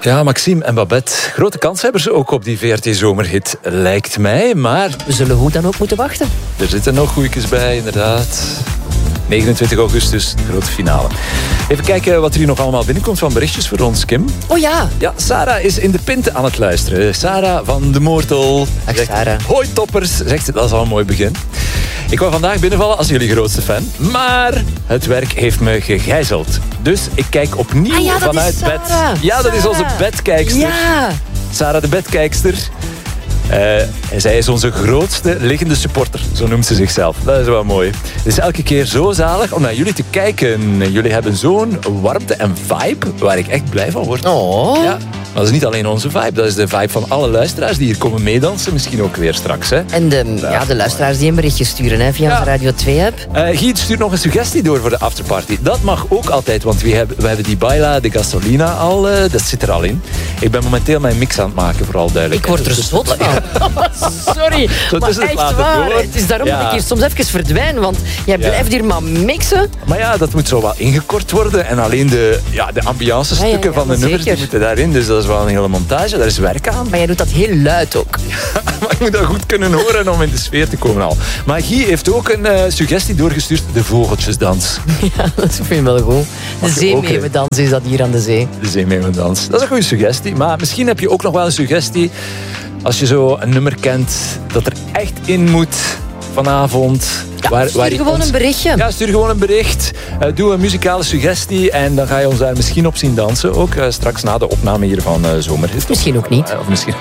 Ja, Maxime en Babette. Grote kanshebbers ook op die VRT-zomerhit, lijkt mij. Maar we zullen goed dan ook moeten wachten. Er zitten nog goeietjes bij, inderdaad. 29 augustus, de grote finale. Even kijken wat er hier nog allemaal binnenkomt van berichtjes voor ons, Kim. Oh ja. Ja, Sarah is in de Pinte aan het luisteren. Sarah van de Moortel. Dag Sarah. Hoi toppers, zegt ze. Dat is al een mooi begin. Ik wou vandaag binnenvallen als jullie grootste fan. Maar het werk heeft me gegijzeld. Dus ik kijk opnieuw vanuit bed. Ja, dat is onze bedkijkster. Ja. Sarah de bedkijkster. Zij is onze grootste liggende supporter, zo noemt ze zichzelf. Dat is wel mooi. Het is elke keer zo zalig om naar jullie te kijken. Jullie hebben zo'n warmte en vibe waar ik echt blij van word. Oh. Ja, maar dat is niet alleen onze vibe, dat is de vibe van alle luisteraars die hier komen meedansen. Misschien ook weer straks. Hè. En de luisteraars die een berichtje sturen hè, via onze Radio 2-app. Guy stuurt nog een suggestie door voor de afterparty. Dat mag ook altijd, want we hebben die Baila de Gasolina al. Dat zit er al in. Ik ben momenteel mijn mix aan het maken, vooral duidelijk. Ik word er zot van. Sorry, maar echt waar. Door. Het is daarom dat ik hier soms even verdwijn, want jij blijft hier maar mixen. Maar ja, dat moet zo wat ingekort worden. En alleen de ambiance stukken van de nummers die moeten daarin. Dus dat is wel een hele montage. Daar is werk aan. Maar jij doet dat heel luid ook. Ja, maar ik moet dat goed kunnen horen om in de sfeer te komen al. Maar Guy heeft ook een suggestie doorgestuurd. De vogeltjesdans. Ja, dat vind ik wel goed. De zeemeeuwendans is dat hier aan de zee. De zeemeeuwendans. Dat is een goede suggestie. Maar misschien heb je ook nog wel een suggestie. Als je zo een nummer kent dat er echt in moet vanavond. Ja, stuur gewoon een berichtje. Ja, stuur gewoon een bericht. Doe een muzikale suggestie en dan ga je ons daar misschien op zien dansen. Ook straks na de opname hier van Zomerhit. Misschien ook niet. Of misschien...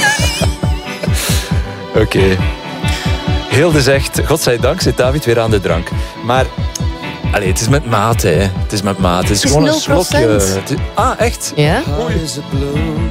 Oké. Hilde zegt, godzijdank zit David weer aan de drank. Maar... Allee, het is met mate, hè. Het is met mate. Het is gewoon 0%. Een slokje. Ah, echt? Ja? Oei.